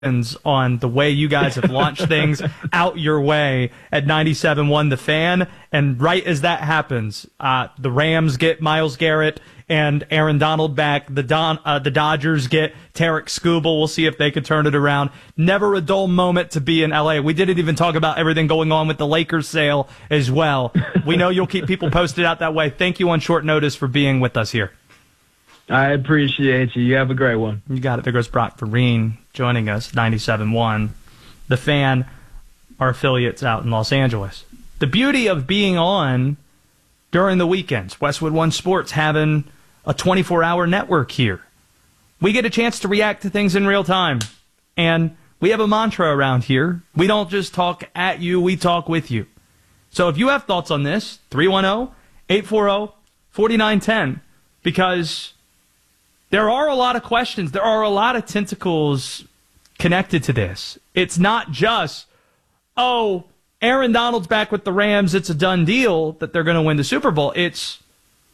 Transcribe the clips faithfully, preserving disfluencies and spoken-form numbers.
on the way you guys have launched things out your way at ninety-seven point one The Fan. And right as that happens, uh, the Rams get Myles Garrett and Aaron Donald back. The Don, uh, the Dodgers get Tarek Skubal. We'll see if they can turn it around. Never a dull moment to be in L A. We didn't even talk about everything going on with the Lakers sale as well. We know you'll keep people posted out that way. Thank you on short notice for being with us here. I appreciate you. You have a great one. You got it. There goes Brock Vereen joining us, ninety-seven point one The Fan, our affiliates out in Los Angeles. The beauty of being on during the weekends, Westwood One Sports having a twenty-four hour network here. We get a chance to react to things in real time. And we have a mantra around here. We don't just talk at you, we talk with you. So if you have thoughts on this, three one zero, eight four zero, four nine one zero, because there are a lot of questions. There are a lot of tentacles connected to this. It's not just, oh, Aaron Donald's back with the Rams. It's a done deal that they're going to win the Super Bowl. It's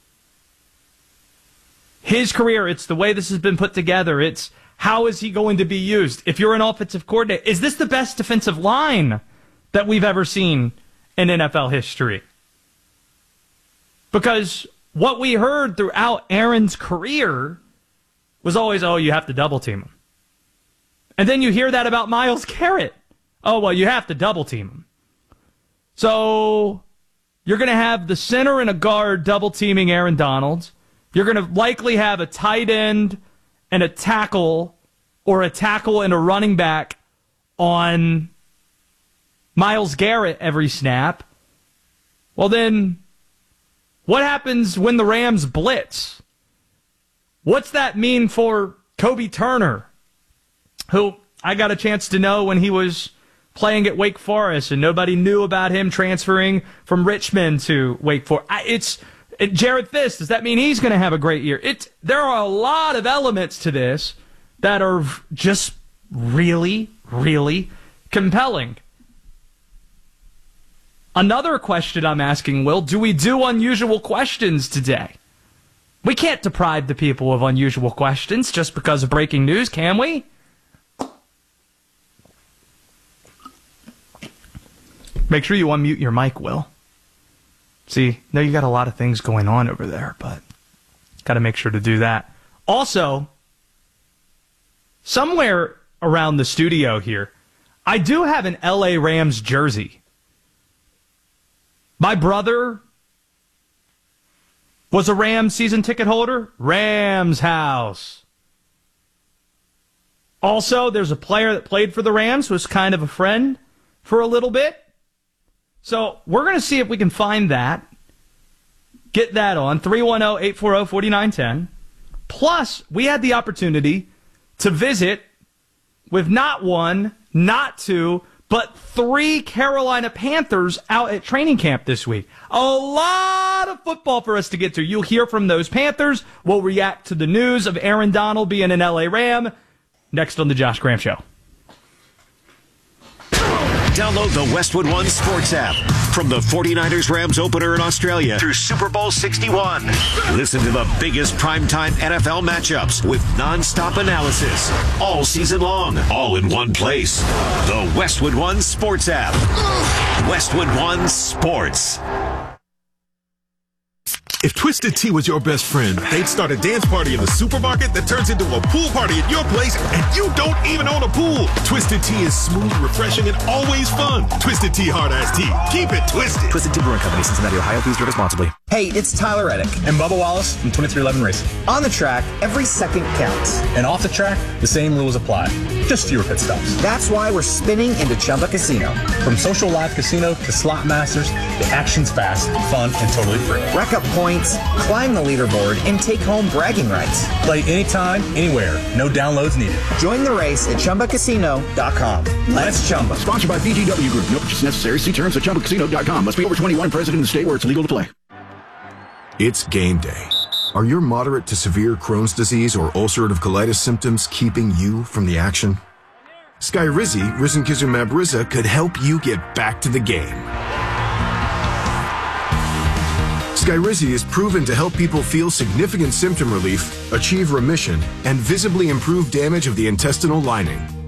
his career. It's the way this has been put together. It's how is he going to be used? If you're an offensive coordinator, is this the best defensive line that we've ever seen in N F L history? Because what we heard throughout Aaron's career was always, oh, you have to double team him. And then you hear that about Myles Garrett. Oh, well, you have to double team him. So you're going to have the center and a guard double teaming Aaron Donald. You're going to likely have a tight end and a tackle, or a tackle and a running back on Myles Garrett every snap. Well, then what happens when the Rams blitz? What's that mean for Kobe Turner, who I got a chance to know when he was playing at Wake Forest and nobody knew about him transferring from Richmond to Wake Forest? It's it, Jared Fisk. Does that mean he's going to have a great year? It's, there are a lot of elements to this that are just really, really compelling. Another question I'm asking, Will, do we do unusual questions today? We can't deprive the people of unusual questions just because of breaking news, can we? Make sure you unmute your mic, Will. See, know you got a lot of things going on over there, but got to make sure to do that. Also, somewhere around the studio here, I do have an L A Rams jersey. My brother was a Rams season ticket holder. Rams house. Also, there's a player that played for the Rams, was kind of a friend for a little bit. So we're going to see if we can find that. Get that on. three one zero, eight four zero, four nine one zero. Plus, we had the opportunity to visit with not one, not two, but three Carolina Panthers out at training camp this week. A lot of football for us to get to. You'll hear from those Panthers. We'll react to the news of Aaron Donald being an L A Ram. Next on the Josh Graham Show. Download the Westwood One Sports app from the forty-niners Rams opener in Australia through Super Bowl sixty-one. Listen to the biggest primetime N F L matchups with nonstop analysis all season long, all in one place. The Westwood One Sports app. Westwood One Sports. If Twisted Tea was your best friend, they'd start a dance party in the supermarket that turns into a pool party at your place, and you don't even own a pool. Twisted Tea is smooth, refreshing, and always fun. Twisted Tea Hard Iced Tea. Keep it twisted. Twisted Tea Brewing Company, Cincinnati, Ohio. Please drink responsibly. Hey, it's Tyler Reddick and Bubba Wallace from twenty-three eleven Racing. On the track, every second counts. And off the track, the same rules apply. Just fewer pit stops. That's why we're spinning into Chumba Casino. From social live casino to slot masters, the action's fast, fun, and totally free. Rack up points, climb the leaderboard, and take home bragging rights. Play anytime, anywhere. No downloads needed. Join the race at Chumba Casino dot com. Let's Chumba. Sponsored by B G W Group. No purchase necessary. See terms at Chumba Casino dot com. Must be over twenty-one, present in the state where it's legal to play. It's game day. Are your moderate to severe Crohn's disease or ulcerative colitis symptoms keeping you from the action? Skyrizi, risankizumab Riza, could help you get back to the game. Skyrizi is proven to help people feel significant symptom relief, achieve remission, and visibly improve damage of the intestinal lining.